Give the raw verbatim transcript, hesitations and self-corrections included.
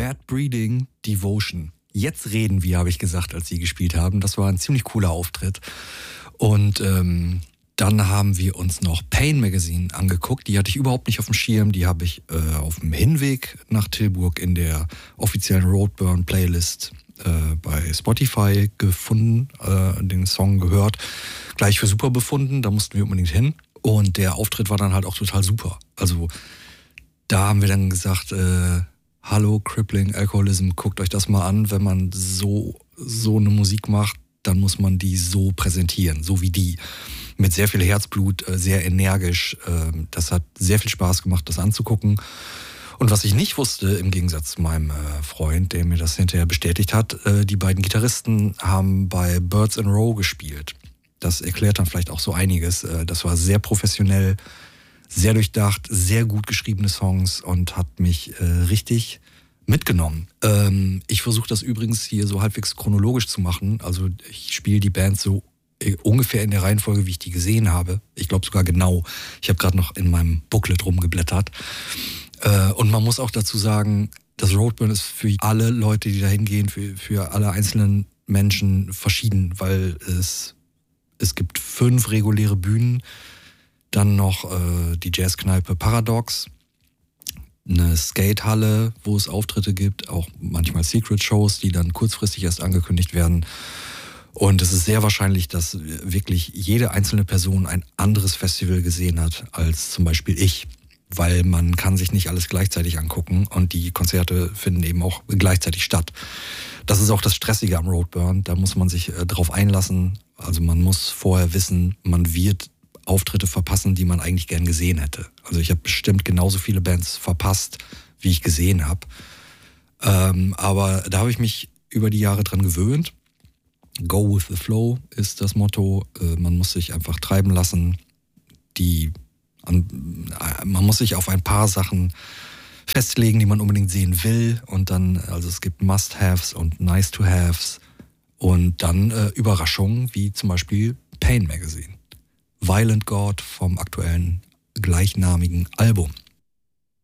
Bad Breeding Devotion. Jetzt reden wir, habe ich gesagt, als sie gespielt haben. Das war ein ziemlich cooler Auftritt. Und ähm, dann haben wir uns noch Pain Magazine angeguckt. Die hatte ich überhaupt nicht auf dem Schirm. Die habe ich äh, auf dem Hinweg nach Tilburg in der offiziellen Roadburn Playlist äh, bei Spotify gefunden, äh, den Song gehört. Gleich für super befunden, da mussten wir unbedingt hin. Und der Auftritt war dann halt auch total super. Also da haben wir dann gesagt, äh, hallo Crippling Alcoholism, guckt euch das mal an. Wenn man so, so eine Musik macht, dann muss man die so präsentieren, so wie die. Mit sehr viel Herzblut, sehr energisch. Das hat sehr viel Spaß gemacht, das anzugucken. Und was ich nicht wusste, im Gegensatz zu meinem Freund, der mir das hinterher bestätigt hat, die beiden Gitarristen haben bei Birds in Row gespielt. Das erklärt dann vielleicht auch so einiges. Das war sehr professionell, sehr durchdacht, sehr gut geschriebene Songs und hat mich richtig mitgenommen. Ähm, ich versuche das übrigens hier so halbwegs chronologisch zu machen. Also ich spiele die Band so ungefähr in der Reihenfolge, wie ich die gesehen habe. Ich glaube sogar genau. Ich habe gerade noch in meinem Booklet rumgeblättert. Äh, und man muss auch dazu sagen, das Roadburn ist für alle Leute, die da hingehen, für, für alle einzelnen Menschen verschieden, weil es, es gibt fünf reguläre Bühnen, dann noch äh, die Jazzkneipe Paradox, eine Skatehalle, wo es Auftritte gibt, auch manchmal Secret-Shows, die dann kurzfristig erst angekündigt werden. Und es ist sehr wahrscheinlich, dass wirklich jede einzelne Person ein anderes Festival gesehen hat als zum Beispiel ich, weil man kann sich nicht alles gleichzeitig angucken und die Konzerte finden eben auch gleichzeitig statt. Das ist auch das Stressige am Roadburn, da muss man sich äh, drauf einlassen. Also man muss vorher wissen, man wird Auftritte verpassen, die man eigentlich gern gesehen hätte. Also ich habe bestimmt genauso viele Bands verpasst, wie ich gesehen habe. Ähm, aber da habe ich mich über die Jahre dran gewöhnt. Go with the flow ist das Motto. Äh, man muss sich einfach treiben lassen. Die, an, äh, man muss sich auf ein paar Sachen festlegen, die man unbedingt sehen will. Und dann, also es gibt Must-Haves und Nice-to-Haves. Und dann äh, Überraschungen, wie zum Beispiel Pain Magazine. Violent God vom aktuellen gleichnamigen Album.